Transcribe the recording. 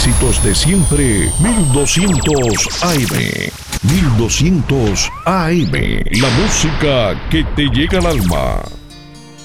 éxitos de siempre. 1200 AM. 1200 AM. La música que te llega al alma.